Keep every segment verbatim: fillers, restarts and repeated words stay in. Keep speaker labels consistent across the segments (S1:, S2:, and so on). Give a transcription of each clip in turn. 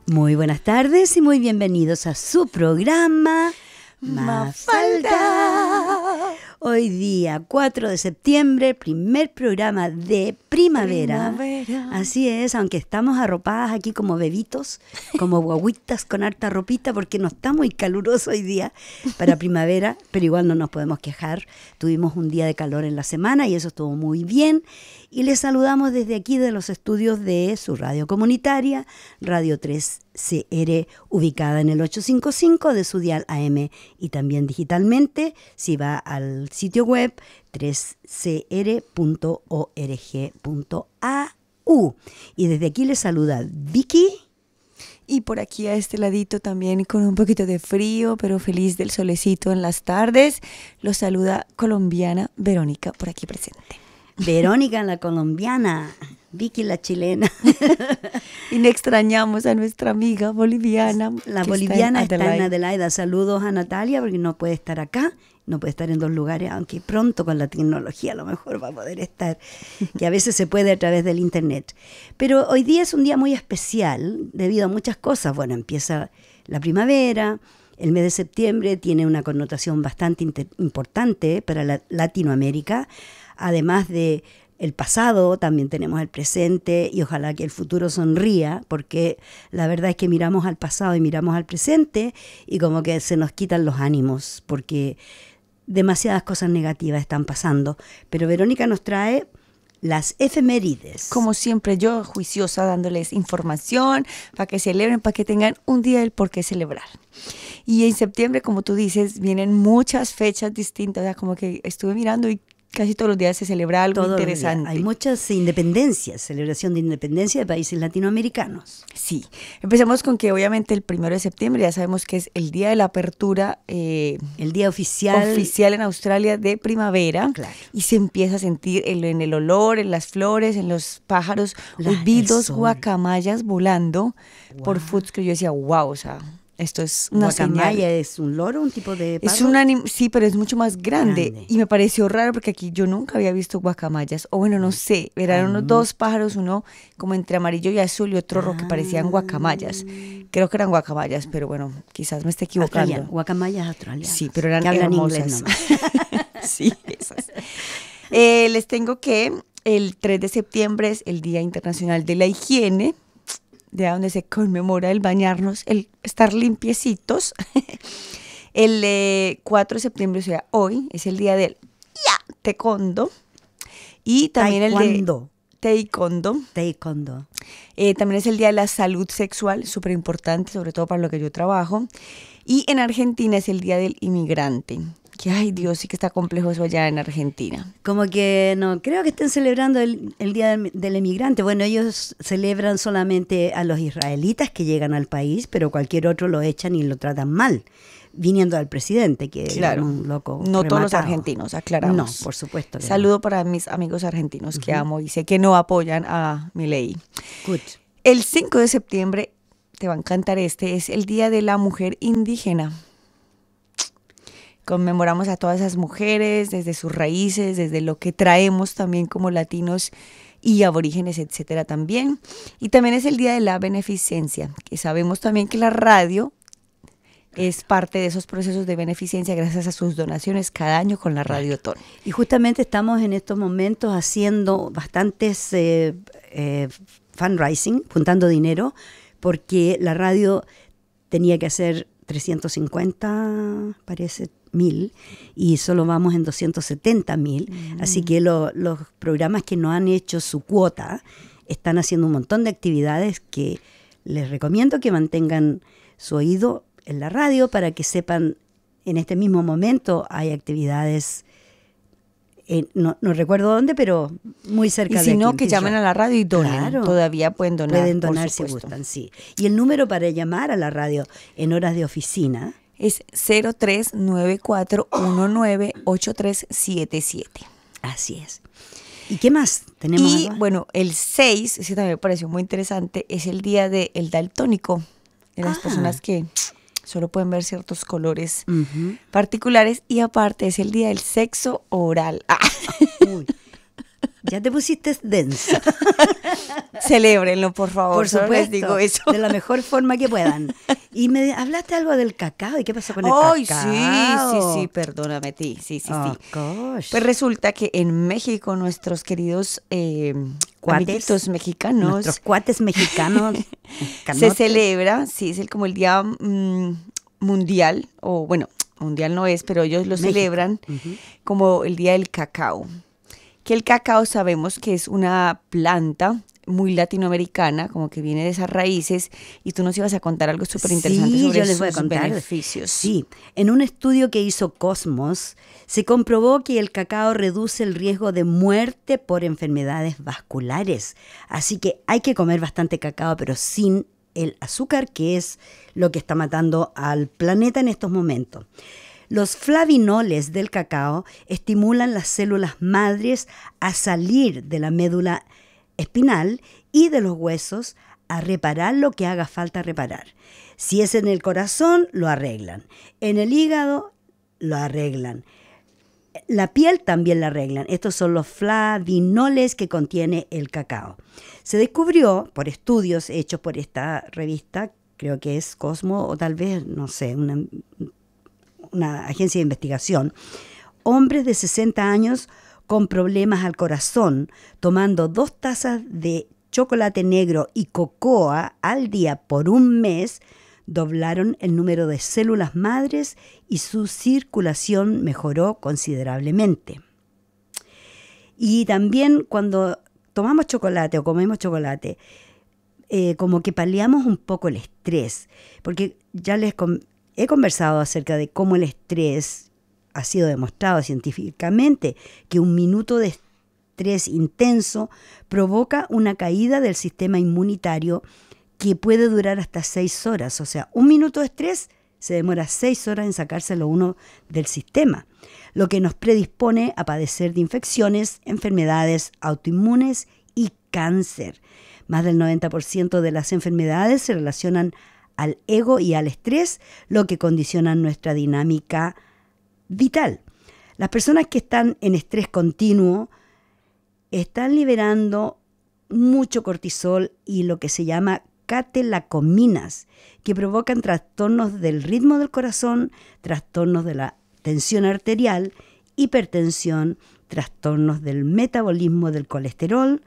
S1: Muy buenas tardes y muy bienvenidos a su programa Mafalda. Hoy día cuatro de septiembre, primer programa de primavera. primavera. Así es, aunque estamos arropadas aquí como bebitos, como guaguitas con harta ropita, porque no está muy caluroso hoy día para primavera, pero igual no nos podemos quejar. Tuvimos un día de calor en la semana y eso estuvo muy bien. Y les saludamos desde aquí de los estudios de su radio comunitaria, Radio tres C R, ubicada en el ochocientos cincuenta y cinco de su dial A M, y también digitalmente si va al sitio web tres c r punto org punto a u. Y desde aquí les saluda Vicky.
S2: Y por aquí a este ladito también con un poquito de frío, pero feliz del solecito en las tardes, los saluda colombiana Verónica, por aquí presente.
S1: Verónica la colombiana, Vicky la chilena.
S2: Y le extrañamos a nuestra amiga boliviana.
S1: La boliviana está en, está en Adelaida. Saludos a Natalia porque no puede estar acá, no puede estar en dos lugares, aunque pronto con la tecnología a lo mejor va a poder estar, que a veces se puede a través del internet. Pero hoy día es un día muy especial debido a muchas cosas. Bueno, empieza la primavera. El mes de septiembre tiene una connotación bastante importante para la Latinoamérica. Además de el pasado, también tenemos el presente y ojalá que el futuro sonría, porque la verdad es que miramos al pasado y miramos al presente y como que se nos quitan los ánimos, porque demasiadas cosas negativas están pasando. Pero Verónica nos trae las efemérides.
S2: Como siempre, yo juiciosa dándoles información para que celebren, para que tengan un día del por qué celebrar. Y en septiembre, como tú dices, vienen muchas fechas distintas, o sea, como que estuve mirando y casi todos los días se celebra algo todos interesante.
S1: Hay muchas independencias, celebración de independencia de países latinoamericanos.
S2: Sí, empezamos con que obviamente el primero de septiembre ya sabemos que es el día de la apertura. Eh,
S1: el día oficial.
S2: Oficial en Australia de primavera.
S1: Claro.
S2: Y se empieza a sentir en, en el olor, en las flores, en los pájaros. Vi dos guacamayas volando wow. por Footscray, que yo decía, wow, o sea... Esto es una
S1: guacamaya
S2: señal.
S1: ¿Es un loro, un tipo de pájaro?
S2: Es un anim- sí, pero es mucho más grande. grande. Y me pareció raro porque aquí yo nunca había visto guacamayas. O bueno, no sé, eran unos dos pájaros, uno como entre amarillo y azul y otro rojo que parecían guacamayas. Creo que eran guacamayas, pero bueno, quizás me esté equivocando.
S1: Australian, guacamayas australianas.
S2: Sí, pero eran
S1: que hablan
S2: hermosas.
S1: Inglés nomás.
S2: Sí, esas. Eh, les tengo que el tres de septiembre es el Día Internacional de la Higiene, de donde se conmemora el bañarnos, el estar limpiecitos. El eh, cuatro de septiembre, o sea, hoy, es el día del ya, taekwondo. Y también
S1: taekwondo.
S2: el de taekwondo.
S1: Taekwondo.
S2: Eh, también es el día de la salud sexual, súper importante, sobre todo para lo que yo trabajo. Y en Argentina es el día del inmigrante. Que ay Dios, sí que está complejo eso allá en Argentina.
S1: Como que no creo que estén celebrando el, el Día del, del Emigrante. Bueno, ellos celebran solamente a los israelitas que llegan al país, pero cualquier otro lo echan y lo tratan mal, viniendo al presidente, que
S2: claro,
S1: es un loco
S2: no
S1: rematado.
S2: Todos los argentinos, aclaramos.
S1: No, por supuesto. Que
S2: Saludo
S1: no.
S2: para mis amigos argentinos uh-huh. que amo y sé que no apoyan a Milei.
S1: Good.
S2: El cinco de septiembre, te va a encantar este, es el Día de la Mujer Indígena. Conmemoramos a todas esas mujeres desde sus raíces, desde lo que traemos también como latinos y aborígenes, etcétera también. Y también es el Día de la Beneficencia, que sabemos también que la radio es parte de esos procesos de beneficencia gracias a sus donaciones cada año con la Radiotón.
S1: Y justamente estamos en estos momentos haciendo bastantes eh, eh, fundraising, juntando dinero, porque la radio tenía que hacer trescientos cincuenta, parece, mil, y solo vamos en doscientos setenta mil, mm. así que lo, los programas que no han hecho su cuota están haciendo un montón de actividades que les recomiendo que mantengan su oído en la radio para que sepan, en este mismo momento hay actividades, eh, no, no recuerdo dónde, pero muy cerca de aquí.
S2: Y si no, que llamen a la radio y donen,
S1: claro,
S2: todavía pueden donar.
S1: Pueden donar si gustan, sí. Y el número para llamar a la radio en horas de oficina
S2: es cero tres nueve cuatro uno nueve ocho tres siete siete.
S1: Así es. ¿Y qué más tenemos?
S2: Y
S1: algo?
S2: Bueno, el seis, ese también me pareció muy interesante, es el día del daltónico, de las ah. personas que solo pueden ver ciertos colores uh-huh. particulares, y aparte es el día del sexo oral. Ah.
S1: Uy. Ya te pusiste densa.
S2: Celébrenlo, por favor.
S1: Por
S2: solo
S1: supuesto,
S2: les digo eso.
S1: de la mejor forma que puedan. Y me hablaste algo del cacao. ¿Y qué pasó con el
S2: Ay,
S1: cacao?
S2: sí, sí, sí, perdóname, ti. Sí, sí,
S1: Oh,
S2: sí.
S1: gosh.
S2: Pues resulta que en México nuestros queridos eh,
S1: Cuates,
S2: amiguitos mexicanos
S1: nuestros cuates mexicanos
S2: se
S1: canotes.
S2: celebra, sí, es el, como el día mm, mundial, o bueno, mundial no es, pero ellos lo
S1: México.
S2: celebran
S1: Ujú.
S2: como el día del cacao. Que el cacao sabemos que es una planta muy latinoamericana, como que viene de esas raíces, y tú nos ibas a contar algo súper interesante
S1: Sí,
S2: sobre
S1: yo les voy a
S2: sus
S1: contar.
S2: beneficios.
S1: Sí, en un estudio que hizo Cosmos, se comprobó que el cacao reduce el riesgo de muerte por enfermedades vasculares. Así que hay que comer bastante cacao, pero sin el azúcar, que es lo que está matando al planeta en estos momentos. Los flavinoles del cacao estimulan las células madres a salir de la médula espinal y de los huesos a reparar lo que haga falta reparar. Si es en el corazón, lo arreglan. En el hígado, lo arreglan. La piel también la arreglan. Estos son los flavinoles que contiene el cacao. Se descubrió por estudios hechos por esta revista, creo que es Cosmo o tal vez, no sé, una, una agencia de investigación, hombres de sesenta años con problemas al corazón, tomando dos tazas de chocolate negro y cocoa al día por un mes, doblaron el número de células madres y su circulación mejoró considerablemente. Y también cuando tomamos chocolate o comemos chocolate, eh, como que paliamos un poco el estrés, porque ya les con- he conversado acerca de cómo el estrés ha sido demostrado científicamente que un minuto de estrés intenso provoca una caída del sistema inmunitario que puede durar hasta seis horas. O sea, un minuto de estrés se demora seis horas en sacárselo uno del sistema, lo que nos predispone a padecer de infecciones, enfermedades autoinmunes y cáncer. Más del noventa por ciento de las enfermedades se relacionan al ego y al estrés, lo que condiciona nuestra dinámica vital. Las personas que están en estrés continuo están liberando mucho cortisol y lo que se llama catecolaminas, que provocan trastornos del ritmo del corazón, trastornos de la tensión arterial, hipertensión, trastornos del metabolismo del colesterol,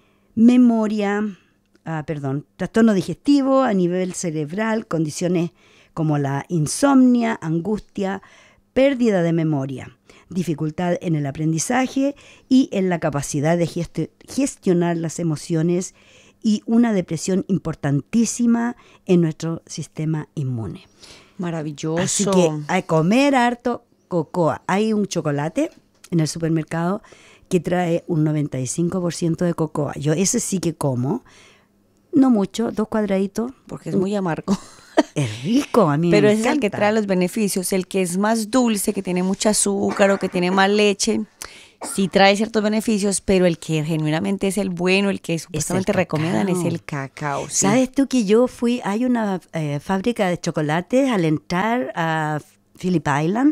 S1: memoria, ah, perdón, trastorno digestivo a nivel cerebral, condiciones como la insomnia, angustia, pérdida de memoria, dificultad en el aprendizaje y en la capacidad de gest- gestionar las emociones y una depresión importantísima en nuestro sistema inmune.
S2: Maravilloso.
S1: Así que a comer harto cocoa. Hay un chocolate en el supermercado que trae un noventa y cinco por ciento de cocoa. Yo ese sí que como, no mucho, dos cuadraditos.
S2: Porque es muy amargo.
S1: Es rico, a mí
S2: Pero
S1: me
S2: ese es el que
S1: encanta.
S2: trae los beneficios. El que es más dulce, que tiene mucho azúcar o que tiene más leche, sí trae ciertos beneficios, pero el que genuinamente es el bueno, el que supuestamente
S1: cacao.
S2: recomiendan, es el cacao. Sí.
S1: ¿Sabes tú que yo fui, hay una eh, fábrica de chocolates al entrar a Phillip Island?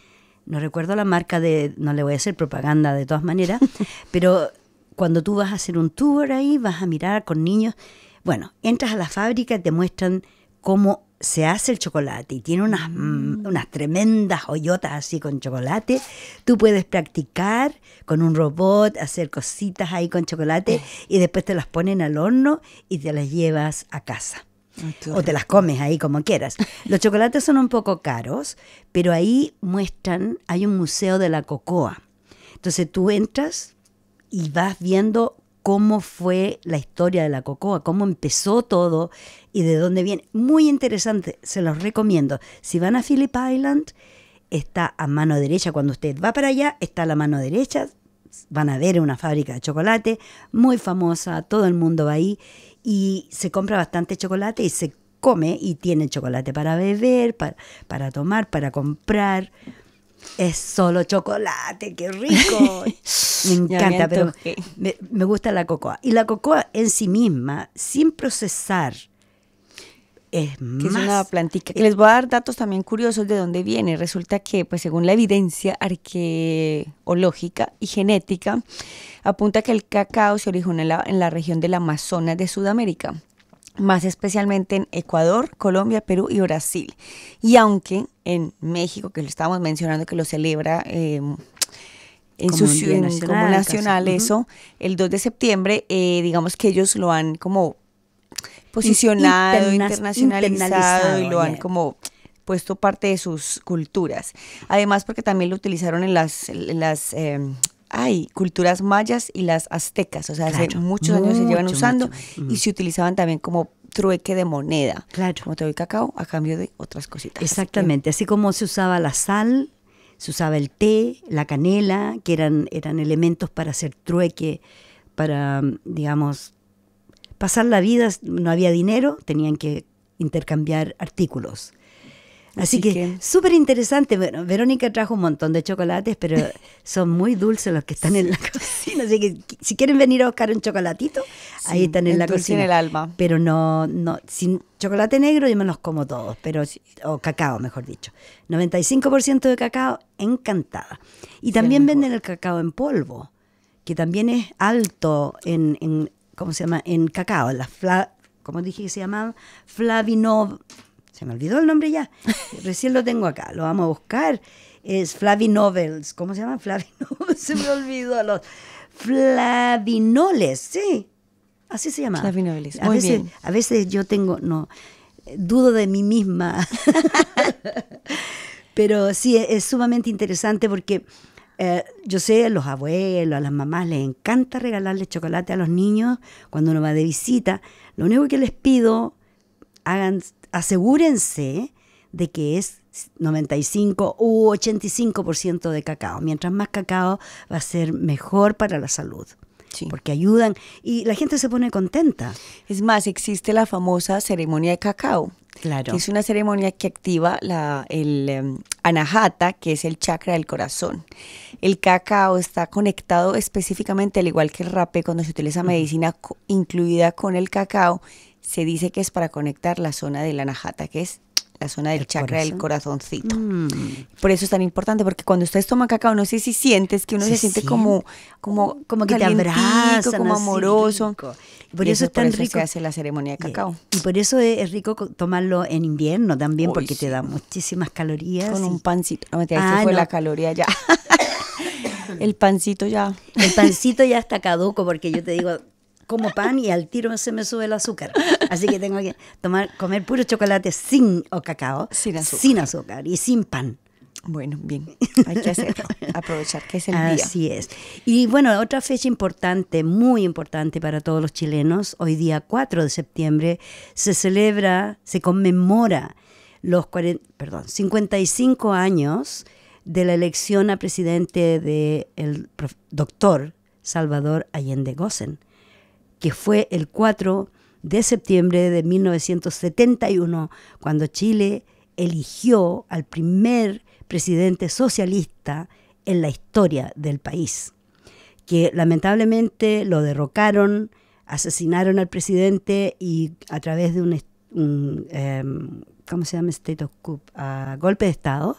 S1: No recuerdo la marca de, no le voy a hacer propaganda de todas maneras, pero cuando tú vas a hacer un tour ahí, vas a mirar con niños, bueno, entras a la fábrica y te muestran cómo se hace el chocolate y tiene unas, mm, unas tremendas hoyotas así con chocolate. Tú puedes practicar con un robot, hacer cositas ahí con chocolate y después te las ponen al horno y te las llevas a casa.
S2: Ay, qué
S1: O te las comes ahí como quieras. Los chocolates son un poco caros, pero ahí muestran, hay un museo de la cocoa. Entonces tú entras y vas viendo cómo fue la historia de la cocoa, cómo empezó todo y de dónde viene. Muy interesante, se los recomiendo. Si van a Phillip Island, está a mano derecha. Cuando usted va para allá, está a la mano derecha. Van a ver una fábrica de chocolate muy famosa, todo el mundo va ahí y se compra bastante chocolate y se come y tiene chocolate para beber, para, para tomar, para comprar. Es solo chocolate, qué rico. Me
S2: Ya me
S1: encanta, pero
S2: antojé.
S1: me, me gusta la cocoa. Y la cocoa en sí misma, sin procesar, es
S2: que
S1: más...
S2: es una plantica. Que les voy a dar datos también curiosos de dónde viene. Resulta que, pues según la evidencia arqueológica y genética, apunta que el cacao se originó en la, en la región del Amazonas de Sudamérica, más especialmente en Ecuador, Colombia, Perú y Brasil. Y aunque en México, que lo estábamos mencionando, que lo celebra eh, en
S1: Como
S2: su
S1: un día
S2: ciudad
S1: nacional,
S2: como nacional,
S1: casi.
S2: eso, el dos de septiembre, eh, digamos que ellos lo han como posicionado,
S1: Interna-
S2: internacionalizado y lo han
S1: yeah.
S2: como puesto parte de sus culturas. Además, porque también lo utilizaron en las, en las eh, ay, culturas mayas y las aztecas. O sea, hace
S1: Claro,
S2: muchos años se llevan
S1: mucho,
S2: usando
S1: mucho.
S2: y se utilizaban también como trueque de moneda.
S1: Claro.
S2: Como te doy cacao a cambio de otras cositas.
S1: Exactamente, así como se usaba la sal, se usaba el té, la canela, que eran, eran elementos para hacer trueque, para, digamos, pasar la vida. No había dinero, tenían que intercambiar artículos. Así,
S2: Así
S1: que,
S2: que-
S1: súper interesante. Bueno, Verónica trajo un montón de chocolates, pero son muy dulces los que están en la cocina. Así que si quieren venir a buscar un chocolatito, ahí
S2: Sí,
S1: están en la
S2: endulcen
S1: cocina.
S2: el alma.
S1: Pero no, no, sin chocolate negro yo me los como todos, pero, o cacao, mejor dicho. noventa y cinco por ciento de cacao, encantada. Y también
S2: mejor.
S1: venden el cacao en polvo, que también es alto en, en ¿cómo se llama? En cacao, en la fla, ¿cómo dije que se llamaba? Flavinov. Se me olvidó el nombre ya. Recién lo tengo acá, lo vamos a buscar. Es Flavinovels. ¿Cómo se llama? Flavinovels. Se me olvidó. Los flavinoles, sí. Así se llama.
S2: Flavinoles,
S1: A
S2: muy
S1: veces,
S2: bien.
S1: a veces yo tengo, no, dudo de mí misma. Pero sí, es, es sumamente interesante porque eh, yo sé, a los abuelos, a las mamás les encanta regalarle chocolate a los niños cuando uno va de visita. Lo único que les pido, hagan, asegúrense de que es noventa y cinco u ochenta y cinco por ciento de cacao. Mientras más cacao va a ser mejor para la salud.
S2: Sí.
S1: Porque ayudan y la gente se pone contenta.
S2: Es más, existe la famosa ceremonia de cacao.
S1: Claro.
S2: Que es una ceremonia que activa la, el um, anahata, que es el chakra del corazón. El cacao está conectado específicamente, al igual que el rapé, cuando se utiliza medicina co- incluida con el cacao, se dice que es para conectar la zona del anahata, que es la zona del
S1: El
S2: chakra del
S1: corazón.
S2: corazoncito.
S1: Mm.
S2: Por eso es tan importante, porque cuando ustedes toman cacao, no sé si sientes que uno se,
S1: Se
S2: siente
S1: siente.
S2: como, como,
S1: Como que te
S2: calientico,
S1: abrazan,
S2: como
S1: así,
S2: amoroso.
S1: rico. Y por
S2: Y
S1: eso es tan
S2: por eso
S1: rico.
S2: se hace la ceremonia de cacao.
S1: Y por eso es, es rico co- tomarlo en invierno también,
S2: Uy,
S1: porque
S2: sí.
S1: te da muchísimas calorías.
S2: Con
S1: y-
S2: un pancito. No, mentira,
S1: Ah,
S2: esa fue
S1: no.
S2: la caloría ya. El pancito ya.
S1: El pancito ya está caduco porque yo te digo, como pan y al tiro se me sube el azúcar. Así que tengo que tomar, comer puro chocolate sin o cacao,
S2: Sin azúcar.
S1: sin azúcar y sin pan.
S2: Bueno, bien. Hay que hacerlo. Aprovechar que es el día.
S1: Así es. Y bueno, otra fecha importante, muy importante para todos los chilenos, hoy día cuatro de septiembre, se celebra, se conmemora los cuarenta, perdón, cincuenta y cinco años de la elección a presidente del doctor Salvador Allende Gossen, que fue el cuatro de septiembre de mil novecientos setenta y uno, cuando Chile eligió al primer presidente socialista en la historia del país, que lamentablemente lo derrocaron, asesinaron al presidente y a través de un, un eh, ¿cómo se llama? State of coup, uh, golpe de Estado.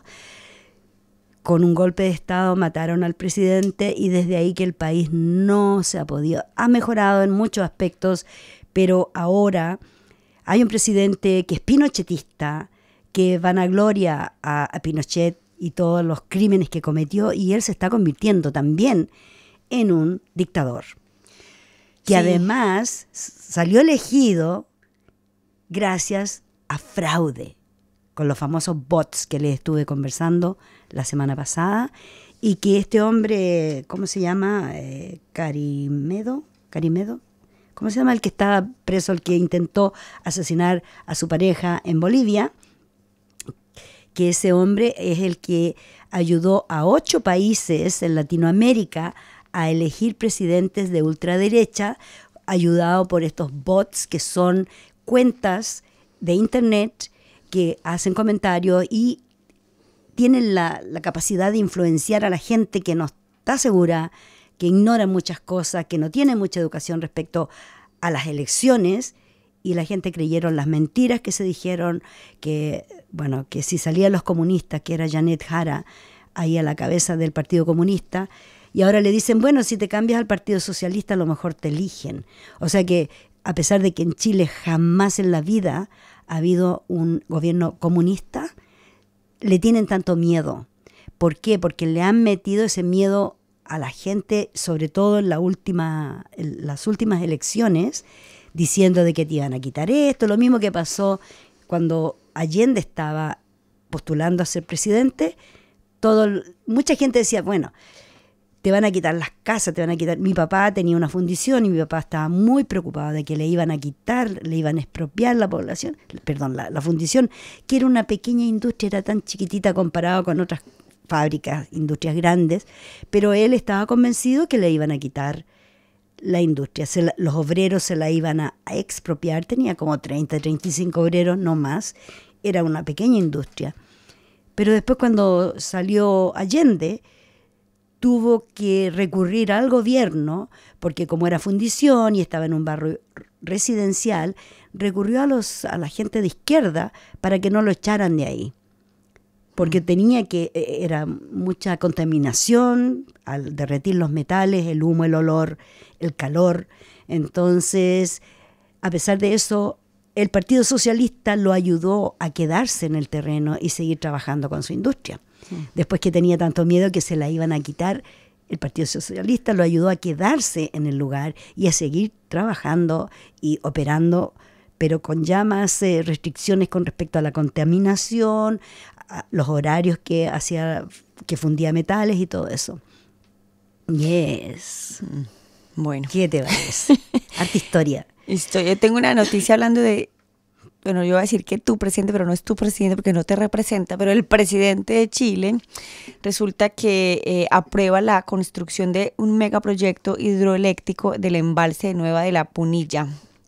S1: Con un golpe de Estado mataron al presidente y desde ahí que el país no se ha podido, ha mejorado en muchos aspectos, pero ahora hay un presidente que es pinochetista, que vanagloria a, a Pinochet y todos los crímenes que cometió, y él se está convirtiendo también en un dictador, que
S2: Sí.
S1: además salió elegido gracias a fraude, con los famosos bots que les estuve conversando la semana pasada, y que este hombre, ¿cómo se llama? Eh, Carimedo, Carimedo, ¿cómo se llama el que estaba preso, el que intentó asesinar a su pareja en Bolivia? Que ese hombre es el que ayudó a ocho países en Latinoamérica a elegir presidentes de ultraderecha, ayudado por estos bots que son cuentas de internet que hacen comentarios y tienen la, la capacidad de influenciar a la gente que no está segura, que ignora muchas cosas, que no tiene mucha educación respecto a las elecciones, y la gente creyeron las mentiras que se dijeron, que, bueno, que si salían los comunistas, que era Janet Jara, ahí a la cabeza del Partido Comunista, y ahora le dicen, bueno, si te cambias al Partido Socialista a lo mejor te eligen. O sea que a pesar de que en Chile jamás en la vida ha habido un gobierno comunista, le tienen tanto miedo. ¿Por qué? Porque le han metido ese miedo a la gente, sobre todo en, la última, en las últimas elecciones, diciendo de que te iban a quitar esto, lo mismo que pasó cuando Allende estaba postulando a ser presidente. Todo, mucha gente decía, bueno, te van a quitar las casas, te van a quitar. Mi papá tenía una fundición y mi papá estaba muy preocupado de que le iban a quitar, le iban a expropiar la población, perdón, la, la fundición, que era una pequeña industria, era tan chiquitita comparado con otras fábricas, industrias grandes, pero él estaba convencido que le iban a quitar la industria, se la, los obreros se la iban a, a expropiar, tenía como treinta, treinta y cinco obreros, no más, era una pequeña industria. Pero después cuando salió Allende, tuvo que recurrir al gobierno, porque como era fundición y estaba en un barrio residencial, recurrió a, los, a la gente de izquierda para que no lo echaran de ahí. Porque tenía que, era mucha contaminación al derretir los metales, el humo, el olor, el calor. Entonces, a pesar de eso, el Partido Socialista lo ayudó a quedarse en el terreno y seguir trabajando con su industria. Sí. Después que tenía tanto miedo que se la iban a quitar, el Partido Socialista lo ayudó a quedarse en el lugar y a seguir trabajando y operando, pero con ya más eh, restricciones con respecto a la contaminación, a los horarios que hacía, que fundía metales y todo eso. Yes.
S2: Bueno.
S1: ¿Qué te parece? Harta historia.
S2: Estoy, yo tengo una noticia hablando de, bueno, yo voy a decir que tu presidente, pero no es tu presidente porque no te representa, pero el presidente de Chile resulta que eh, aprueba la construcción de un megaproyecto hidroeléctrico del embalse de Nueva de la Punilla.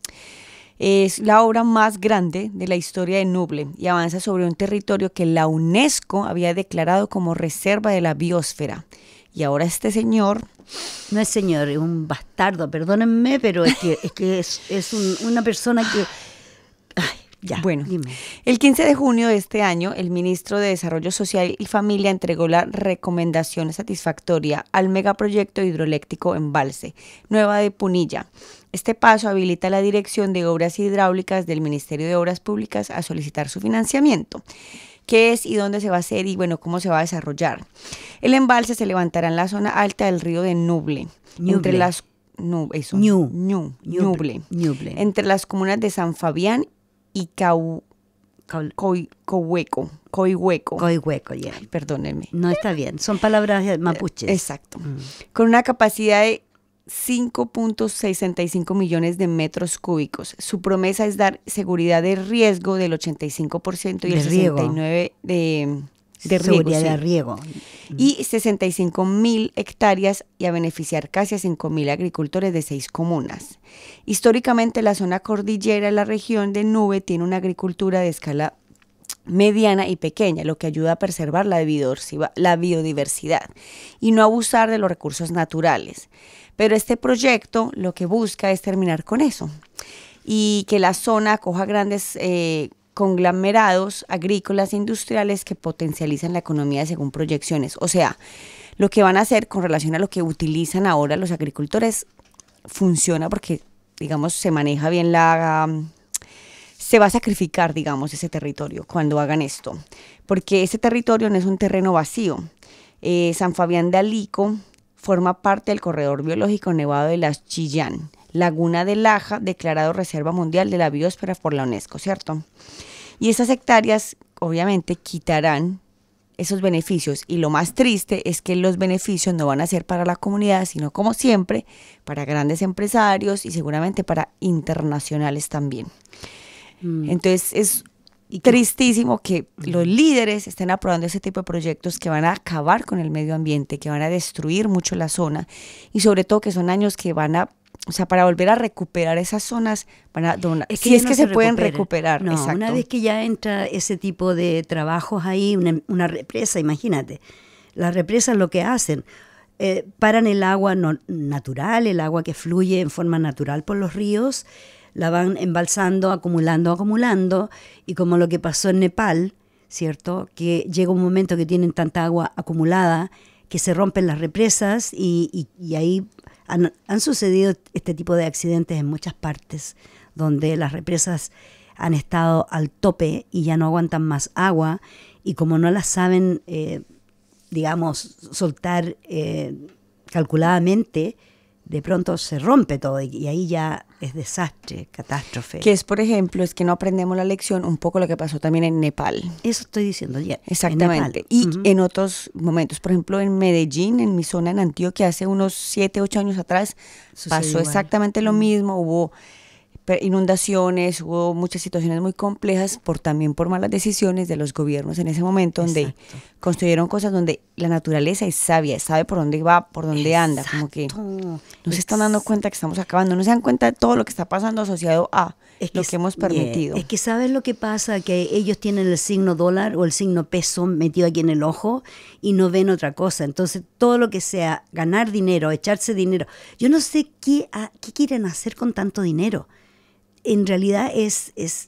S2: Es la obra más grande de la historia de Ñuble y avanza sobre un territorio que la UNESCO había declarado como reserva de la biosfera. Y ahora este señor...
S1: No es señor, es un bastardo, perdónenme, pero es que es, que es, es un, una persona que... Ay, ya,
S2: bueno,
S1: dime.
S2: El quince de junio de este año, el ministro de Desarrollo Social y Familia entregó la recomendación satisfactoria al megaproyecto hidroeléctrico Embalse Nueva de Punilla. Este paso habilita la Dirección de Obras Hidráulicas del Ministerio de Obras Públicas a solicitar su financiamiento. ¿Qué es y dónde se va a hacer y bueno, cómo se va a desarrollar? El embalse se levantará en la zona alta del río de Ñuble,
S1: Ñuble.
S2: entre las no, eso,
S1: Ñu.
S2: Ñu,
S1: Ñuble.
S2: Ñuble,
S1: Ñuble.
S2: entre las comunas de San Fabián y Cau, Coi, Coihueco, Coihueco.
S1: Coihueco, ya. Yeah.
S2: Perdónenme.
S1: No, está bien, son palabras mapuches.
S2: Exacto.
S1: Mm.
S2: Con una capacidad de cinco punto sesenta y cinco millones de metros cúbicos. Su promesa es dar seguridad de riesgo del ochenta y cinco por ciento y
S1: de
S2: el sesenta y nueve por ciento de, de riego.
S1: Seguridad
S2: sí.
S1: de riego.
S2: Y sesenta y cinco mil hectáreas y a beneficiar casi a cinco mil agricultores de seis comunas. Históricamente la zona cordillera de la región de Ñuble tiene una agricultura de escala mediana y pequeña, lo que ayuda a preservar la biodiversidad y no abusar de los recursos naturales. Pero este proyecto lo que busca es terminar con eso y que la zona acoja grandes eh, conglomerados agrícolas e industriales que potencializan la economía según proyecciones. O sea, lo que van a hacer con relación a lo que utilizan ahora los agricultores funciona porque, digamos, se maneja bien la... Um, se va a sacrificar, digamos, ese territorio cuando hagan esto, porque ese territorio no es un terreno vacío. Eh, San Fabián de Alico forma parte del corredor biológico Nevado de las Chillán, Laguna de Laja, declarado Reserva Mundial de la Biosfera por la UNESCO, ¿cierto? Y esas hectáreas, obviamente, quitarán esos beneficios. Y lo más triste es que los beneficios no van a ser para la comunidad, sino, como siempre, para grandes empresarios y seguramente para internacionales también. Mm. Entonces, es ¿Y tristísimo que uh-huh. los líderes estén aprobando ese tipo de proyectos que van a acabar con el medio ambiente, que van a destruir mucho la zona y sobre todo que son años que van a, o sea, para volver a recuperar esas zonas, van a donar, es que si es no que se, se pueden recuperar.
S1: No,
S2: exacto.
S1: Una vez que ya entra ese tipo de trabajos ahí, una, una represa, imagínate, las represas lo que hacen, eh, paran el agua no, natural, el agua que fluye en forma natural por los ríos, la van embalsando, acumulando, acumulando, y como lo que pasó en Nepal, ¿cierto? Que llega un momento que tienen tanta agua acumulada que se rompen las represas y, y, y ahí han, han sucedido este tipo de accidentes en muchas partes, donde las represas han estado al tope y ya no aguantan más agua, y como no las saben, eh, digamos, soltar eh, calculadamente, de pronto se rompe todo y, y ahí ya es desastre, catástrofe.
S2: Que es, por ejemplo, es que no aprendemos la lección, un poco lo que pasó también en Nepal.
S1: Eso estoy diciendo ya.
S2: Exactamente. Y uh-huh. en otros momentos, por ejemplo, en Medellín, en mi zona, en Antioquia, hace unos siete, ocho años atrás, sucedió pasó igual. Exactamente lo uh-huh. mismo. Hubo inundaciones, hubo muchas situaciones muy complejas por también por malas decisiones de los gobiernos en ese momento, donde Exacto. construyeron cosas donde la naturaleza es sabia, sabe por dónde va, por dónde Exacto. anda, como que no se están dando cuenta que estamos acabando, no se dan cuenta de todo lo que está pasando asociado a es lo que, que hemos permitido.
S1: Yeah. Es que ¿sabes lo que pasa? Que ellos tienen el signo dólar o el signo peso metido aquí en el ojo y no ven otra cosa. Entonces todo lo que sea ganar dinero, echarse dinero, yo no sé qué, a, qué quieren hacer con tanto dinero. En realidad es, es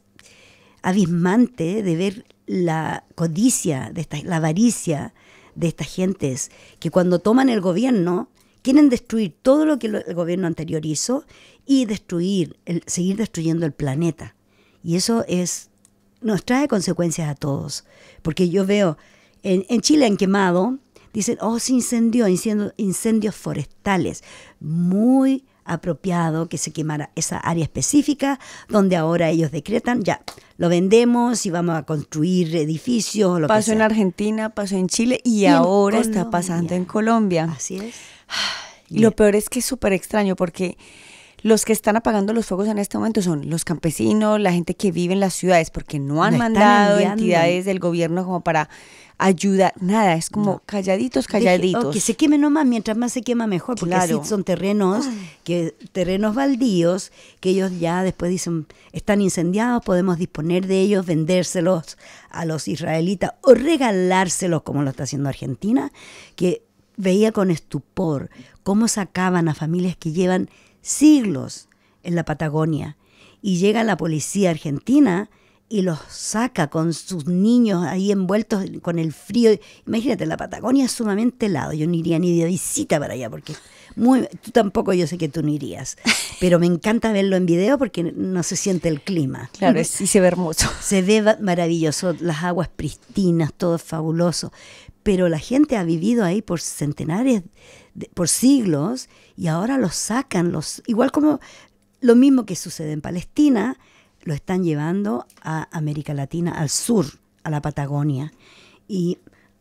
S1: abismante de ver la codicia, de esta, la avaricia de estas gentes que cuando toman el gobierno quieren destruir todo lo que lo, el gobierno anterior hizo y destruir, el, seguir destruyendo el planeta. Y eso es, nos trae consecuencias a todos. Porque yo veo, en, en Chile han quemado, dicen, oh, se incendió, incendios, incendios forestales, muy apropiado que se quemara esa área específica donde ahora ellos decretan, ya, lo vendemos y vamos a construir edificios. Lo
S2: pasó
S1: que sea.
S2: En Argentina, pasó en Chile y, y ahora está pasando en Colombia.
S1: Así es.
S2: Y lo peor es que es súper extraño porque los que están apagando los fuegos en este momento son los campesinos, la gente que vive en las ciudades, porque no han no mandado entidades del gobierno como para ayudar, nada, es como no. calladitos, calladitos.
S1: Deje, oh, que se queme nomás, mientras más se quema mejor, porque claro. así son terrenos, que terrenos baldíos, que ellos ya después dicen, están incendiados, podemos disponer de ellos, vendérselos a los israelitas o regalárselos, como lo está haciendo Argentina, que veía con estupor cómo sacaban a familias que llevan siglos en la Patagonia y llega la policía argentina y los saca con sus niños ahí envueltos con el frío. Imagínate, la Patagonia es sumamente helado, yo no iría ni de visita para allá porque muy, tú tampoco, yo sé que tú no irías, pero me encanta verlo en video porque no se siente el clima.
S2: Claro, es, y se ve hermoso.
S1: Se ve maravilloso, las aguas pristinas, todo es fabuloso, pero la gente ha vivido ahí por centenares, de, por siglos, y ahora los sacan, los igual como lo mismo que sucede en Palestina, lo están llevando a América Latina, al sur, a la Patagonia. Y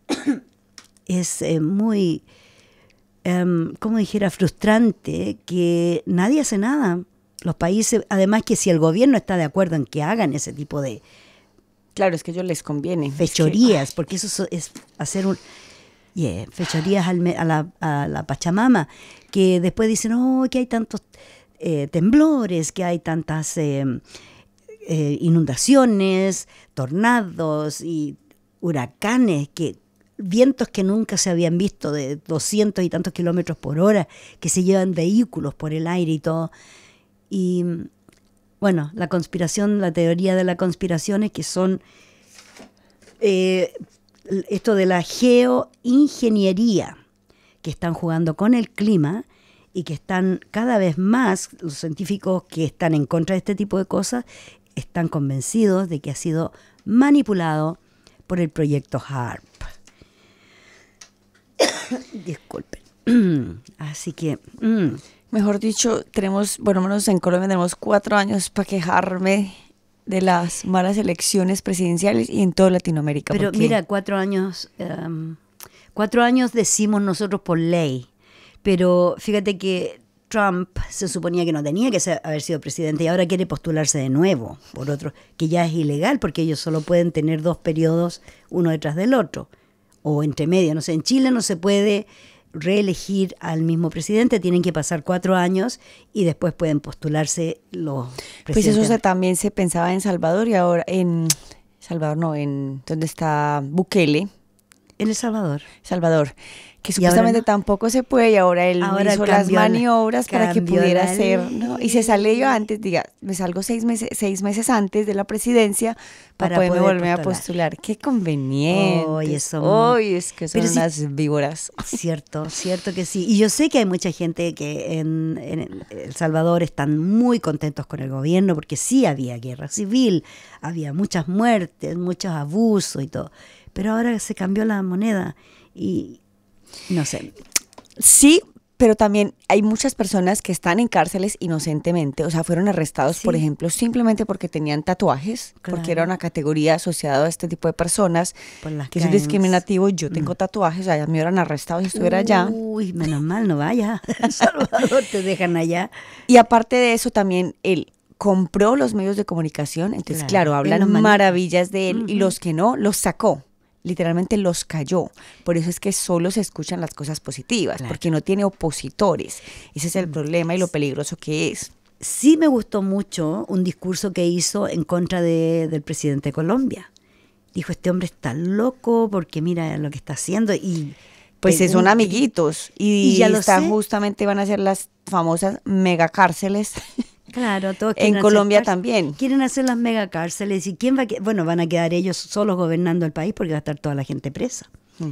S1: es eh, muy, um, como dijera, frustrante que nadie hace nada. Los países, además que si el gobierno está de acuerdo en que hagan ese tipo de...
S2: Claro, es que a ellos les conviene.
S1: Fechorías,
S2: es que,
S1: porque eso es hacer un... Yeah, fechorías al, a, la, a la Pachamama, que después dicen, oh, que hay tantos eh, temblores, que hay tantas... Eh, Eh, inundaciones, tornados y huracanes, que vientos que nunca se habían visto de doscientos y tantos kilómetros por hora, que se llevan vehículos por el aire y todo. Y bueno, la conspiración, la teoría de la conspiración es que son eh, esto de la geoingeniería, que están jugando con el clima y que están cada vez más, los científicos que están en contra de este tipo de cosas, están convencidos de que ha sido manipulado por el proyecto HAARP. Disculpen. Así que... Mm.
S2: Mejor dicho, tenemos, bueno, menos en Colombia tenemos cuatro años para quejarme de las malas elecciones presidenciales y en toda Latinoamérica.
S1: Pero
S2: porque...
S1: mira, cuatro años, um, cuatro años decimos nosotros por ley, pero fíjate que Trump se suponía que no tenía que ser, haber sido presidente y ahora quiere postularse de nuevo por otro, que ya es ilegal porque ellos solo pueden tener dos periodos uno detrás del otro o entre medio. No sé, en Chile no se puede reelegir al mismo presidente, tienen que pasar cuatro años y después pueden postularse los presidentes.
S2: Pues eso se, también se pensaba en Salvador y ahora en Salvador no, en donde está Bukele.
S1: En El Salvador.
S2: Salvador. Que supuestamente
S1: ahora no.
S2: tampoco se puede, y ahora él
S1: Ahora
S2: hizo las
S1: cambió la-
S2: maniobras para que
S1: cambió
S2: pudiera
S1: la
S2: hacer, ¿no? Y se sale yo
S1: ley.
S2: antes, diga, me salgo seis meses, seis meses antes de la presidencia para,
S1: Para
S2: poderme
S1: poder
S2: volver a
S1: postular.
S2: postular. Qué conveniente.
S1: Oye, son-
S2: Hoy es que son
S1: Pero sí-
S2: unas víboras.
S1: Cierto, cierto que sí. Y yo sé que hay mucha gente que en, en El Salvador están muy contentos con el gobierno porque sí había guerra civil, había muchas muertes, muchos abusos y todo. Pero ahora se cambió la moneda y no sé.
S2: Sí, pero también hay muchas personas que están en cárceles inocentemente, o sea, fueron arrestados,
S1: Sí.
S2: por ejemplo, simplemente porque tenían tatuajes, porque
S1: Claro.
S2: era una categoría asociada a este tipo de personas,
S1: Por las
S2: que eso es
S1: crimes.
S2: discriminativo. Yo tengo
S1: Mm.
S2: tatuajes, o sea, ya me hubieran arrestado si estuviera allá.
S1: Uy, menos mal, no vaya. El Salvador te dejan allá.
S2: Y aparte de eso, también él compró los medios de comunicación, entonces,
S1: Claro,
S2: claro,
S1: él
S2: hablan
S1: los maneja.
S2: maravillas de él, y
S1: Ujú.
S2: los que no, los sacó. Literalmente los cayó. Por eso es que solo se escuchan las cosas positivas,
S1: Claro.
S2: porque no tiene opositores. Ese es el problema y lo peligroso que es.
S1: Sí me gustó mucho un discurso que hizo en contra de, del presidente de Colombia. Dijo, este hombre está loco porque mira lo que está haciendo y...
S2: Pues
S1: pegó
S2: son
S1: un-
S2: amiguitos, y,
S1: Y ya lo
S2: están
S1: sé.
S2: justamente, van a ser las famosas megacárceles
S1: Claro, todos
S2: en
S1: quieren hacer
S2: Colombia
S1: cárcel-
S2: también.
S1: Quieren hacer las megacárceles y quién va a que- bueno, van a quedar ellos solos gobernando el país porque va a estar toda la gente presa.
S2: Mm.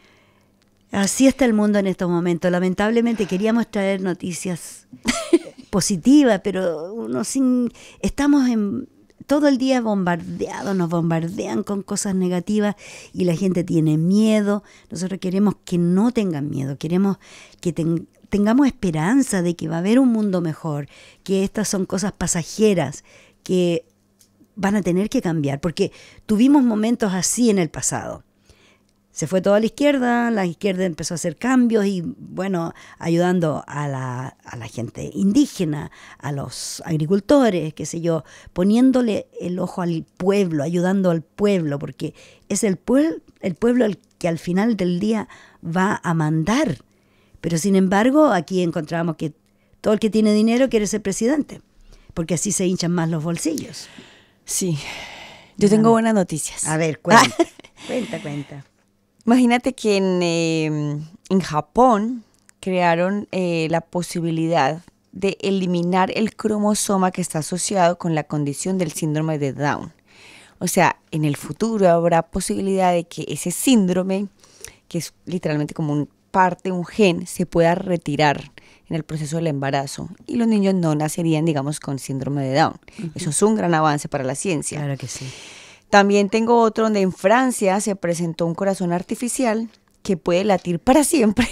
S1: Así está el mundo en estos momentos. Lamentablemente queríamos traer noticias positivas, pero uno sin estamos en todo el día bombardeados, nos bombardean con cosas negativas y la gente tiene miedo. Nosotros queremos que no tengan miedo, queremos que ten- tengamos esperanza de que va a haber un mundo mejor, que estas son cosas pasajeras, que van a tener que cambiar, porque tuvimos momentos así en el pasado. Se fue toda la izquierda, la izquierda empezó a hacer cambios y, bueno, ayudando a la, a la gente indígena, a los agricultores, qué sé yo, poniéndole el ojo al pueblo, ayudando al pueblo, porque es el, pueblo el pueblo el que al final del día va a mandar. Pero sin embargo, aquí encontramos que todo el que tiene dinero quiere ser presidente, porque así se hinchan más los bolsillos.
S2: Sí, yo tengo buenas noticias.
S1: A ver, cuenta, cuenta, cuenta.
S2: Imagínate que en, eh, en Japón crearon eh, la posibilidad de eliminar el cromosoma que está asociado con la condición del síndrome de Down. O sea, en el futuro habrá posibilidad de que ese síndrome, que es literalmente como un parte, un gen, se pueda retirar en el proceso del embarazo y los niños no nacerían, digamos, con síndrome de Down. Uh-huh. Eso es un gran avance para la ciencia.
S1: Claro que sí.
S2: También tengo otro donde en Francia se presentó un corazón artificial que puede latir para siempre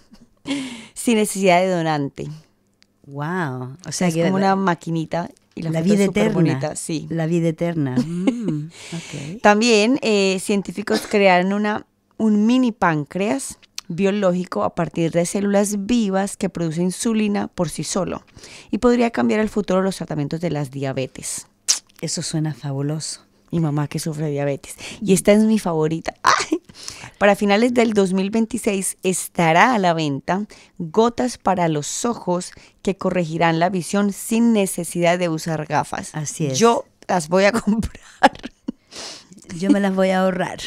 S2: sin necesidad de donante.
S1: Wow, o sea
S2: es
S1: que
S2: como una maquinita y la,
S1: la
S2: foto
S1: vida
S2: es
S1: eterna.
S2: Bonita, sí.
S1: La vida eterna. Mm, okay.
S2: También eh, científicos crearon una, un mini páncreas biológico a partir de células vivas que producen insulina por sí solo y podría cambiar el futuro de los tratamientos de las diabetes.
S1: Eso suena fabuloso.
S2: Mi mamá que sufre de diabetes. Y esta es mi favorita. ¡Ay! Para finales del dos mil veintiséis estará a la venta gotas para los ojos que corregirán la visión sin necesidad de usar gafas.
S1: Así es.
S2: Yo las voy a comprar.
S1: Yo me las voy a ahorrar.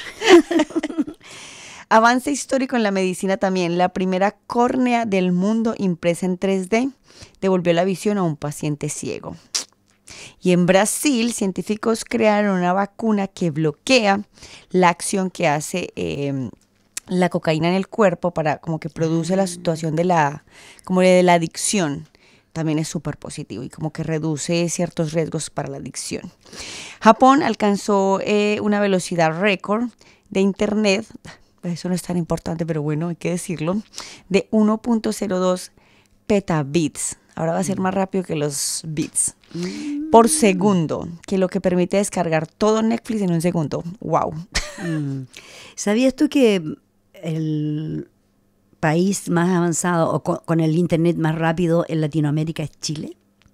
S2: Avance histórico en la medicina también. La primera córnea del mundo impresa en tres D devolvió la visión a un paciente ciego. Y en Brasil, científicos crearon una vacuna que bloquea la acción que hace eh, la cocaína en el cuerpo para como que produce la situación de la, como de la adicción. También es súper positivo y como que reduce ciertos riesgos para la adicción. Japón alcanzó eh, una velocidad récord de internet, eso no es tan importante, pero bueno, hay que decirlo, de uno punto cero dos petabits. Ahora va a ser más rápido que los bits mm. por segundo, que lo que permite descargar todo Netflix en un segundo. ¡Wow!
S1: Mm. ¿Sabías tú que el país más avanzado o con, con el internet más rápido en Latinoamérica es Chile?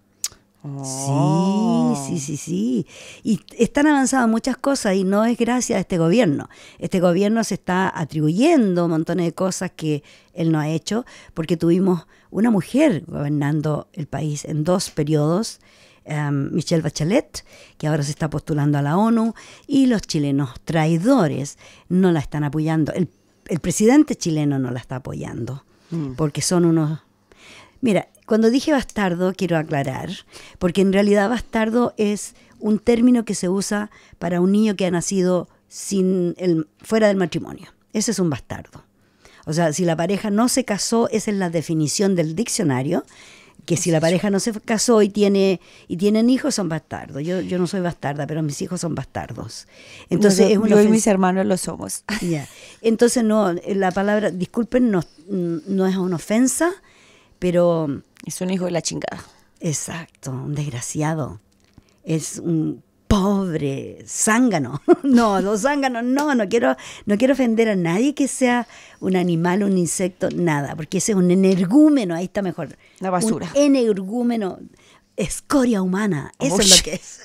S2: Oh.
S1: Sí, sí, sí, sí. Y están avanzadas muchas cosas y no es gracias a este gobierno. Este gobierno se está atribuyendo montones de cosas que él no ha hecho porque tuvimos una mujer gobernando el país en dos periodos, um, Michelle Bachelet, que ahora se está postulando a la ONU, y los chilenos traidores no la están apoyando. El el presidente chileno no la está apoyando, mm. porque son unos... Mira, cuando dije bastardo, quiero aclarar, porque en realidad bastardo es un término que se usa para un niño que ha nacido sin el, fuera del matrimonio. Ese es un bastardo. O sea, si la pareja no se casó, esa es la definición del diccionario, que si la pareja no se casó y tiene y tienen hijos, son bastardos. Yo, yo no soy bastarda, pero mis hijos son bastardos. Entonces,
S2: yo,
S1: es una
S2: yo y
S1: ofens-
S2: mis hermanos lo somos.
S1: Yeah. Entonces, no, la palabra, disculpen, no, no es una ofensa, pero...
S2: Es un hijo de la chingada.
S1: Exacto, un desgraciado. Es un pobre zángano. No, los zánganos no, no quiero, no quiero ofender a nadie que sea un animal, un insecto, nada, porque ese es un energúmeno, ahí está mejor.
S2: Una basura.
S1: Un energúmeno, escoria humana, eso Uy. Es lo que es.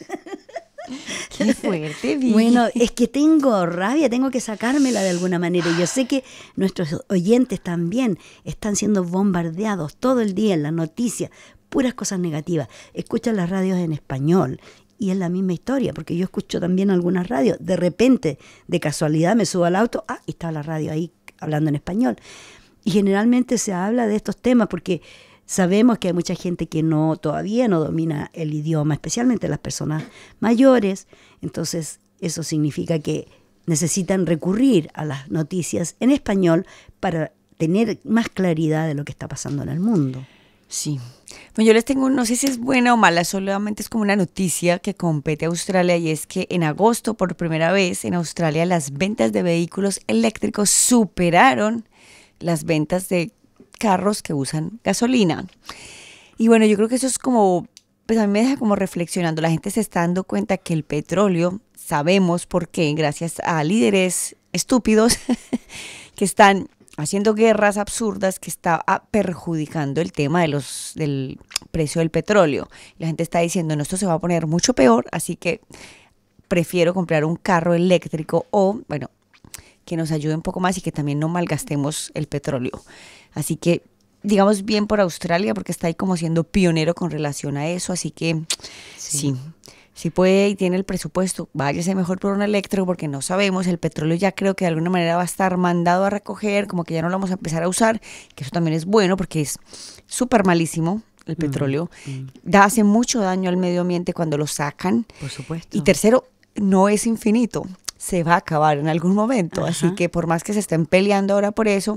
S2: Qué fuerte, Vicky.
S1: Bueno, es que tengo rabia, tengo que sacármela de alguna manera. Y yo sé que nuestros oyentes también están siendo bombardeados todo el día en las noticias, puras cosas negativas. Escuchan las radios en español y es la misma historia, porque yo escucho también algunas radios. De repente, de casualidad, me subo al auto, ah, y está la radio ahí hablando en español. Y generalmente se habla de estos temas porque sabemos que hay mucha gente que no todavía no domina el idioma, especialmente las personas mayores. Entonces, eso significa que necesitan recurrir a las noticias en español para tener más claridad de lo que está pasando en el mundo.
S2: Sí. Bueno, yo les tengo, no sé si es buena o mala, solamente es como una noticia que compete a Australia, y es que en agosto, por primera vez en Australia, las ventas de vehículos eléctricos superaron las ventas de carros que usan gasolina. Y bueno, yo creo que eso es como, pues a mí me deja como reflexionando. La gente se está dando cuenta que el petróleo, sabemos por qué, gracias a líderes estúpidos que están haciendo guerras absurdas, que está perjudicando el tema de los, del precio del petróleo. La gente está diciendo, no, esto se va a poner mucho peor, así que prefiero comprar un carro eléctrico o, bueno, que nos ayude un poco más y que también no malgastemos el petróleo. Así que, digamos, bien por Australia, porque está ahí como siendo pionero con relación a eso. Así que, sí, sí, si puede y tiene el presupuesto, váyase mejor por un eléctrico, porque no sabemos, el petróleo ya creo que de alguna manera va a estar mandado a recoger, como que ya no lo vamos a empezar a usar, que eso también es bueno, porque es súper malísimo el petróleo. Mm, mm. Da, hace mucho daño al medio ambiente cuando lo sacan.
S1: Por supuesto.
S2: Y tercero, no es infinito, se va a acabar en algún momento. Ajá. Así que por más que se estén peleando ahora por eso,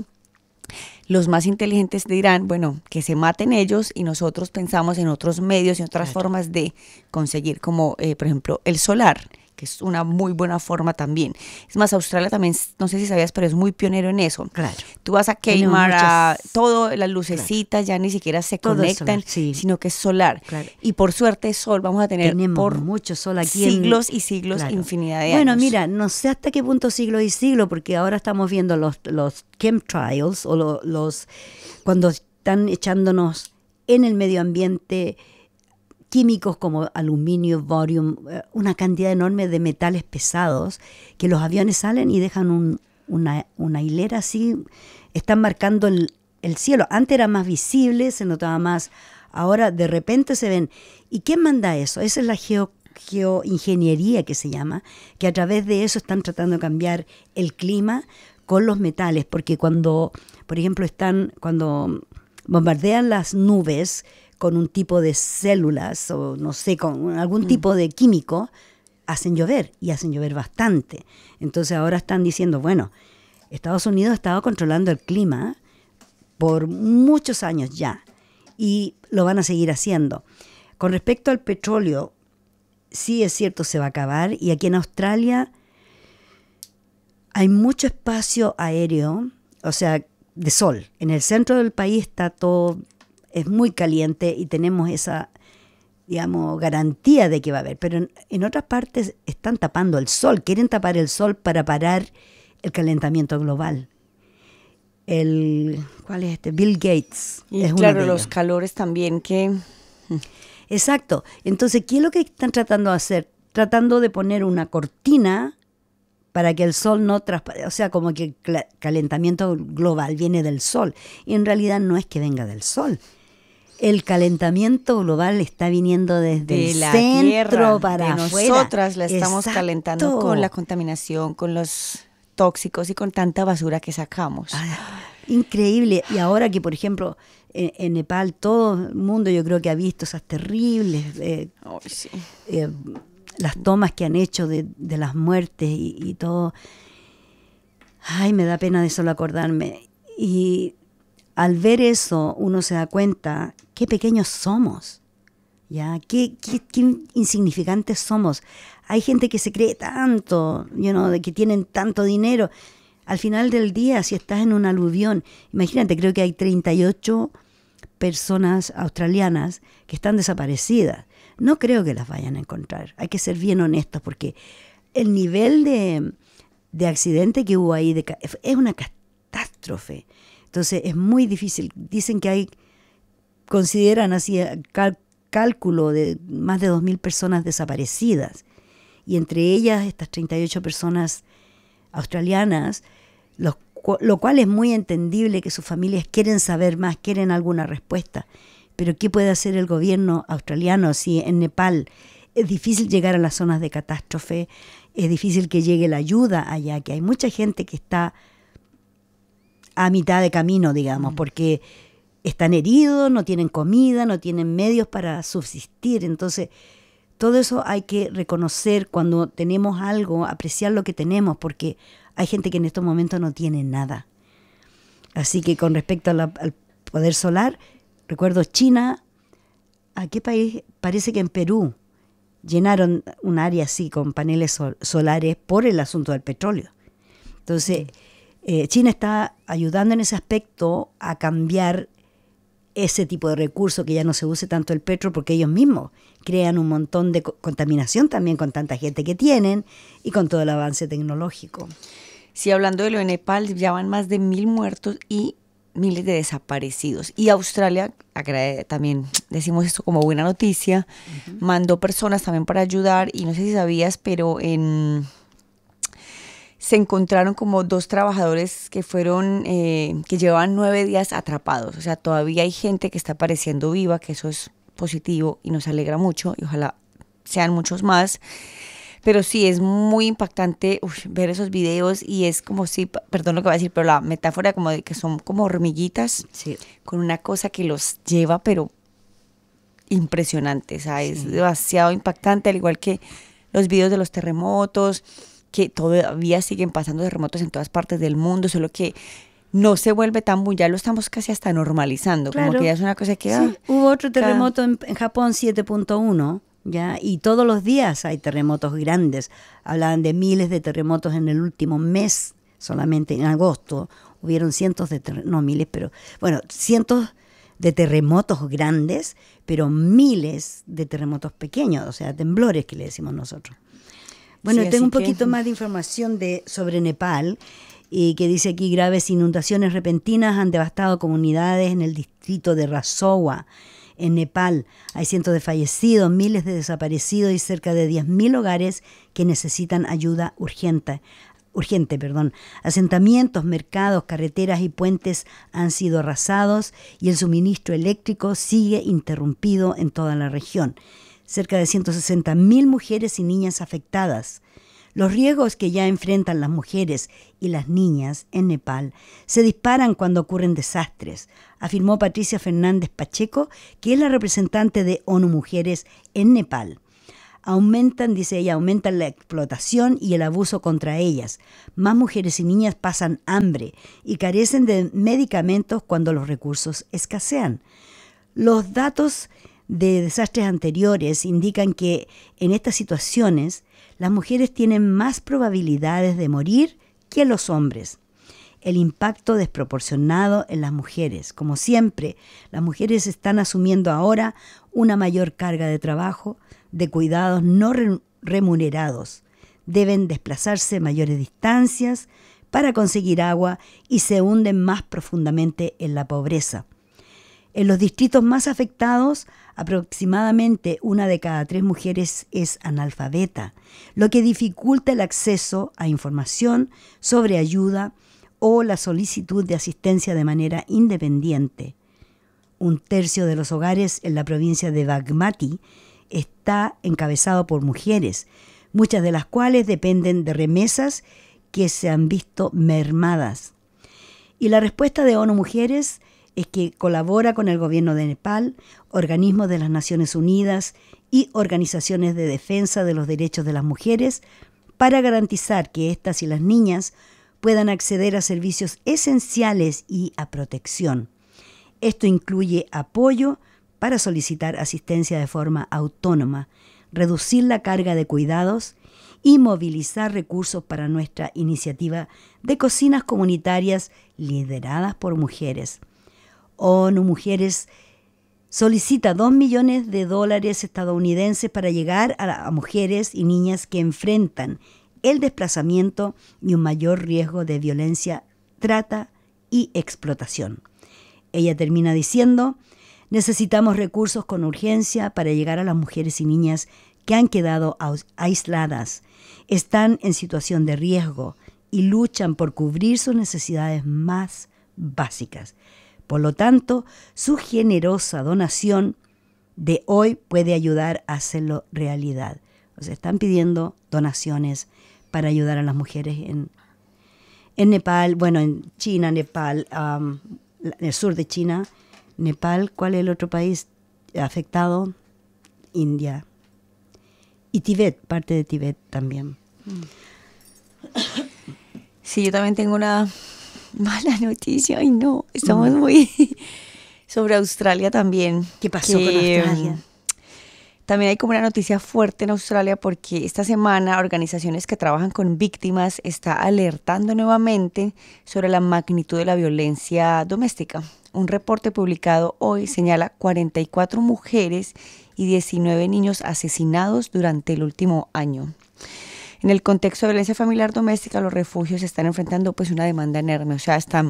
S2: los más inteligentes dirán, bueno, que se maten ellos, y nosotros pensamos en otros medios y otras claro. formas de conseguir, como eh, por ejemplo el solar, que es una muy buena forma también. Es más, Australia también, no sé si sabías, pero es muy pionero en eso. Claro. Tú vas a Kmart, a todo, las lucecitas claro. ya ni siquiera se todo conectan, sí. sino que es solar. Claro. Y por suerte sol vamos a tener
S1: Tenemos
S2: por
S1: mucho sol aquí
S2: siglos
S1: en...
S2: y siglos, claro. infinidad de
S1: bueno,
S2: años.
S1: Bueno, mira, no sé hasta qué punto siglos y siglos, porque ahora estamos viendo los, los chemtrails, o lo, los cuando están echándonos en el medio ambiente químicos como aluminio, barium, una cantidad enorme de metales pesados, que los aviones salen y dejan un, una, una hilera así, están marcando el, el cielo. Antes era más visible, se notaba más, ahora de repente se ven. ¿Y quién manda eso? Esa es la geo, geoingeniería que se llama, que a través de eso están tratando de cambiar el clima con los metales, porque cuando, por ejemplo, están, cuando bombardean las nubes con un tipo de células o no sé, con algún mm. tipo de químico, hacen llover y hacen llover bastante. Entonces ahora están diciendo, bueno, Estados Unidos ha estado controlando el clima por muchos años ya y lo van a seguir haciendo. Con respecto al petróleo, sí es cierto, se va a acabar, y aquí en Australia hay mucho espacio aéreo, o sea, de sol. En el centro del país está todo... es muy caliente y tenemos esa, digamos, garantía de que va a haber. Pero en, en otras partes están tapando el sol, quieren tapar el sol para parar el calentamiento global. El, ¿cuál es este? Bill Gates.
S2: Y
S1: es
S2: claro,
S1: uno de
S2: los
S1: ellos.
S2: calores también que...
S1: Exacto. Entonces, ¿qué es lo que están tratando de hacer? Tratando de poner una cortina para que el sol no traspase, o sea, como que el calentamiento global viene del sol. Y en realidad no es que venga del sol. El calentamiento global está viniendo desde
S2: de
S1: el
S2: la
S1: centro
S2: tierra,
S1: para
S2: de
S1: afuera.
S2: Nosotras la estamos
S1: Exacto.
S2: calentando con la contaminación, con los tóxicos y con tanta basura que sacamos.
S1: Ay, increíble. Y ahora que, por ejemplo, en, en Nepal todo el mundo yo creo que ha visto esas terribles eh,
S2: Ay, sí.
S1: eh, las tomas que han hecho de, de las muertes y, y todo. Ay, me da pena de solo acordarme. Y al ver eso uno se da cuenta qué pequeños somos, ¿ya? Qué, qué, qué insignificantes somos. Hay gente que se cree tanto, you know, de que tienen tanto dinero. Al final del día, si estás en un aluvión, imagínate, creo que hay treinta y ocho personas australianas que están desaparecidas. No creo que las vayan a encontrar. Hay que ser bien honestos porque el nivel de, de accidente que hubo ahí de, es una catástrofe. Entonces es muy difícil. Dicen que hay, consideran así cal, cálculo de más de dos mil personas desaparecidas. Y entre ellas estas treinta y ocho personas australianas, los, lo cual es muy entendible que sus familias quieren saber más, quieren alguna respuesta. Pero ¿qué puede hacer el gobierno australiano si en Nepal es difícil llegar a las zonas de catástrofe, es difícil que llegue la ayuda allá, que hay mucha gente que está a mitad de camino, digamos, mm. porque están heridos, no tienen comida, no tienen medios para subsistir. Entonces, todo eso hay que reconocer cuando tenemos algo, apreciar lo que tenemos, porque hay gente que en estos momentos no tiene nada. Así que con respecto a la, al poder solar, recuerdo China, ¿a qué país? Parece que en Perú llenaron un área así con paneles sol, solares por el asunto del petróleo. Entonces, eh, China está ayudando en ese aspecto a cambiar ese tipo de recursos, que ya no se use tanto el petro, porque ellos mismos crean un montón de co- contaminación también con tanta gente que tienen y con todo el avance tecnológico.
S2: Sí, hablando de lo de Nepal, ya van más de mil muertos y miles de desaparecidos. Y Australia, también decimos esto como buena noticia, uh-huh. mandó personas también para ayudar, y no sé si sabías, pero en... se encontraron como dos trabajadores que fueron, eh, que llevaban nueve días atrapados. O sea, todavía hay gente que está apareciendo viva, que eso es positivo y nos alegra mucho, y ojalá sean muchos más. Pero sí, es muy impactante uf, ver esos videos, y es como si, perdón lo que voy a decir, pero la metáfora como de que son como hormiguitas, sí. con una cosa que los lleva, pero impresionante. O sea, sí. es demasiado impactante, al igual que los videos de los terremotos, que todavía siguen pasando terremotos en todas partes del mundo, solo que no se vuelve tan muy, ya lo estamos casi hasta normalizando, claro. como que ya es una cosa que...
S1: Sí.
S2: Ah,
S1: hubo otro terremoto en, en Japón, siete punto uno, ¿ya? Y todos los días hay terremotos grandes. Hablaban de miles de terremotos en el último mes, solamente en agosto. Hubieron cientos de, ter- no miles, pero bueno, cientos de terremotos grandes, pero miles de terremotos pequeños, o sea, temblores que le decimos nosotros. Bueno, sí, tengo un poquito que... más de información de, sobre Nepal, y que dice aquí: graves inundaciones repentinas han devastado comunidades en el distrito de Rasowa, en Nepal. Hay cientos de fallecidos, miles de desaparecidos y cerca de diez mil hogares que necesitan ayuda urgente. Urgente, perdón. Asentamientos, mercados, carreteras y puentes han sido arrasados, y el suministro eléctrico sigue interrumpido en toda la región. Cerca de ciento sesenta mil mujeres y niñas afectadas. Los riesgos que ya enfrentan las mujeres y las niñas en Nepal se disparan cuando ocurren desastres, afirmó Patricia Fernández Pacheco, que es la representante de ONU Mujeres en Nepal. Aumentan, dice ella, aumentan la explotación y el abuso contra ellas. Más mujeres y niñas pasan hambre y carecen de medicamentos cuando los recursos escasean. Los datos de desastres anteriores indican que en estas situaciones las mujeres tienen más probabilidades de morir que los hombres. El impacto desproporcionado en las mujeres. Como siempre, las mujeres están asumiendo ahora una mayor carga de trabajo, de cuidados no remunerados. Deben desplazarse mayores distancias para conseguir agua y se hunden más profundamente en la pobreza. En los distritos más afectados, aproximadamente una de cada tres mujeres es analfabeta, lo que dificulta el acceso a información sobre ayuda o la solicitud de asistencia de manera independiente. Un tercio de los hogares en la provincia de Bagmati está encabezado por mujeres, muchas de las cuales dependen de remesas que se han visto mermadas. Y la respuesta de ONU Mujeres es que colabora con el gobierno de Nepal, organismos de las Naciones Unidas y organizaciones de defensa de los derechos de las mujeres para garantizar que éstas y las niñas puedan acceder a servicios esenciales y a protección. Esto incluye apoyo para solicitar asistencia de forma autónoma, reducir la carga de cuidados y movilizar recursos para nuestra iniciativa de cocinas comunitarias lideradas por mujeres. ONU Mujeres solicita dos millones de dólares estadounidenses para llegar a, a mujeres y niñas que enfrentan el desplazamiento y un mayor riesgo de violencia, trata y explotación. Ella termina diciendo: necesitamos recursos con urgencia para llegar a las mujeres y niñas que han quedado aisladas, están en situación de riesgo y luchan por cubrir sus necesidades más básicas. Por lo tanto, su generosa donación de hoy puede ayudar a hacerlo realidad. O sea, están pidiendo donaciones para ayudar a las mujeres en, en Nepal, bueno, en China, Nepal, um, en el sur de China, Nepal, ¿cuál es el otro país afectado? India. Y Tíbet, parte de Tíbet también.
S2: Sí, yo también tengo una mala noticia. Ay, no, estamos mm. muy... sobre Australia también.
S1: ¿Qué pasó
S2: que,
S1: con Australia?
S2: También hay como una noticia fuerte en Australia porque esta semana organizaciones que trabajan con víctimas están alertando nuevamente sobre la magnitud de la violencia doméstica. Un reporte publicado hoy señala cuarenta y cuatro mujeres y diecinueve niños asesinados durante el último año. En el contexto de violencia familiar doméstica, los refugios están enfrentando pues una demanda enorme, o sea, están,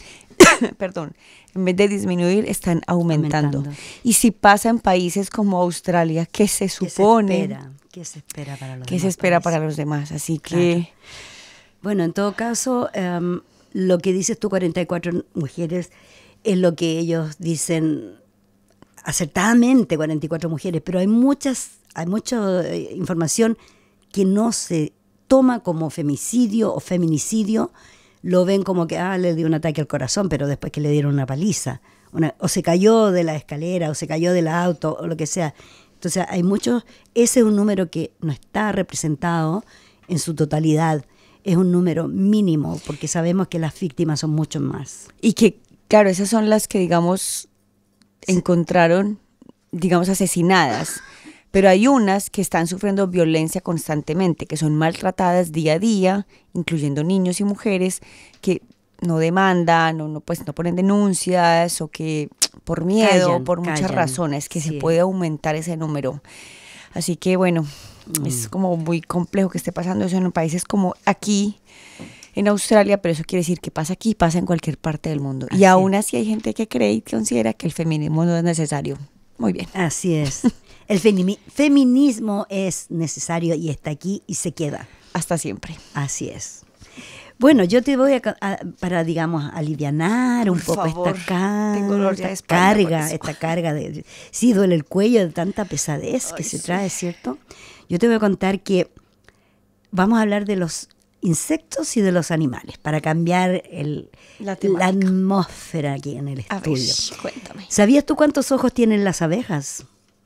S2: perdón, en vez de disminuir, están aumentando. aumentando. Y si pasa en países como Australia, ¿qué se supone?
S1: ¿Qué se espera? ¿Qué se espera para los
S2: ¿Qué
S1: demás
S2: se espera
S1: países?
S2: para los demás? Así
S1: Claro.
S2: que...
S1: Bueno, en todo caso, um, lo que dices tú, cuarenta y cuatro mujeres, es lo que ellos dicen acertadamente, cuarenta y cuatro mujeres, pero hay muchas, hay mucha eh, información que no se toma como femicidio o feminicidio, lo ven como que ah, le dio un ataque al corazón, pero después que le dieron una paliza, una, o se cayó de la escalera, o se cayó del auto, o lo que sea. Entonces hay muchos, ese es un número que no está representado en su totalidad, es un número mínimo, porque sabemos que las víctimas son mucho más.
S2: Y que, claro, esas son las que, digamos, encontraron, digamos, asesinadas. Pero hay unas que están sufriendo violencia constantemente, que son maltratadas día a día, incluyendo niños y mujeres que no demandan o no, pues, no ponen denuncias o que por miedo o por muchas
S1: callan.
S2: razones que
S1: Sí.
S2: se puede aumentar ese número. Así que bueno, mm. es como muy complejo que esté pasando eso en países como aquí, en Australia, pero eso quiere decir que pasa aquí, pasa en cualquier parte del mundo. Así y aún así hay gente que cree y considera que el feminismo no es necesario. Muy bien.
S1: Así es. El femi- feminismo es necesario y está aquí y se queda.
S2: Hasta siempre.
S1: Así es. Bueno, yo te voy a, a para, digamos, alivianar un
S2: Por
S1: poco
S2: favor,
S1: esta, car
S2: tengo dolor de
S1: esta carga, esta carga de, sí, duele el cuello de tanta pesadez que Ay, se sí. trae, ¿cierto? Yo te voy a contar que vamos a hablar de los insectos y de los animales para cambiar el, la, la atmósfera aquí en el estudio.
S2: A ver, cuéntame.
S1: ¿Sabías tú cuántos ojos tienen las abejas?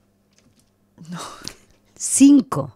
S2: No.
S1: Cinco.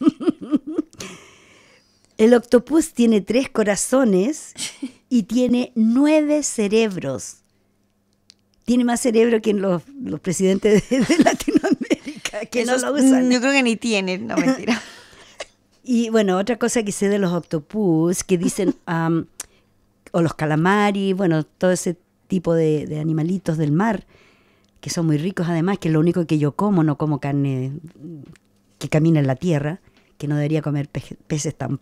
S1: El octopus tiene tres corazones y tiene nueve cerebros. Tiene más cerebro que los, los presidentes de, de Latinoamérica, que Esos, no lo usan.
S2: Yo creo que ni tienen, no, mentira.
S1: Y bueno, otra cosa que sé de los octopus, que dicen, um, o los calamares, bueno, todo ese tipo de, de animalitos del mar, que son muy ricos además, que es lo único que yo como, no como carne que camina en la tierra, que no debería comer pe peces tan